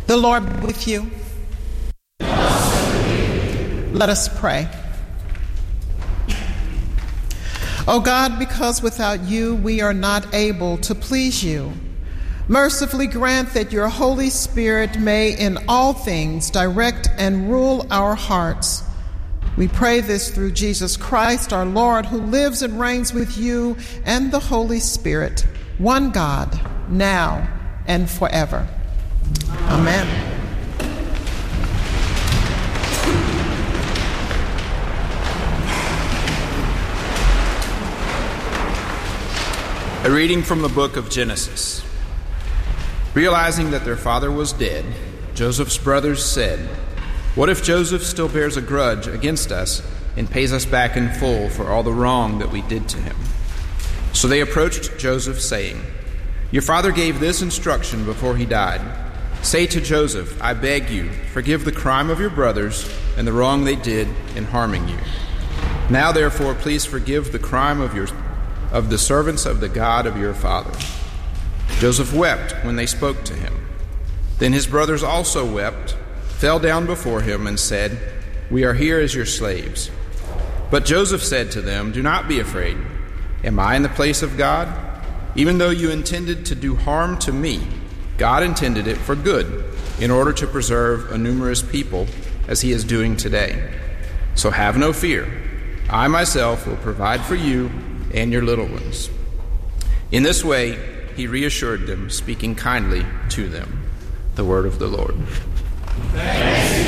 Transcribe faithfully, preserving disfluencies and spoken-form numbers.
The Lord be with you. Let us pray. O God, because without you we are not able to please you, mercifully grant that your Holy Spirit may in all things direct and rule our hearts. We pray this through Jesus Christ, our Lord, who lives and reigns with you and the Holy Spirit, one God, now and forever. Amen. A reading from the book of Genesis. Realizing that their father was dead, Joseph's brothers said, "What if Joseph still bears a grudge against us and pays us back in full for all the wrong that we did to him?" So they approached Joseph, saying, "Your father gave this instruction before he died. Say to Joseph, I beg you, forgive the crime of your brothers and the wrong they did in harming you. Now, therefore, please forgive the crime of your of the servants of the God of your father." Joseph wept when they spoke to him. Then his brothers also wept, fell down before him, and said, "We are here as your slaves." But Joseph said to them, "Do not be afraid. Am I in the place of God? Even though you intended to do harm to me, God intended it for good, in order to preserve a numerous people, as he is doing today. So have no fear. I myself will provide for you and your little ones." In this way, he reassured them, speaking kindly to them. The word of the Lord. Thanks.